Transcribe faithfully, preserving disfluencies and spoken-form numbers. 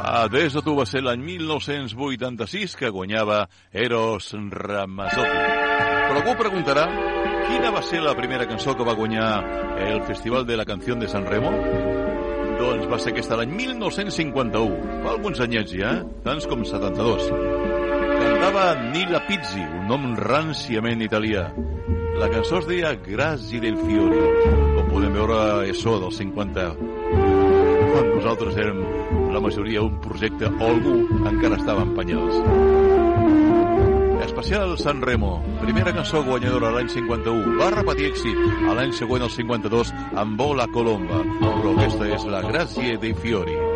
Ah, des de tu va ser l'any mil nou-cents vuitanta-sis que guanyava Eros Ramazzotti. Però algú preguntarà quina va ser la primera cançó que va guanyar el Festival de la Canción de San Remo? Doncs va ser aquesta l'any mil nou-cents cinquanta-u. Fa alguns anyets ja, eh? Tants com setanta-dos. Cantava Nila Pizzi, un nom ranciament italià. La cançó es deia Grazie del Fiori. Com podem veure, és so dels cinquanta. Quan nosaltres érem, la majoria, un projecte o algú encara estava en penyals. Especial San Remo, primera cançó guanyadora l'any cinquanta-u. Va repetir èxit a l'any següent, el cinquanta-dos, amb Vola Colomba. Però aquesta és la Grazie dei Fiori.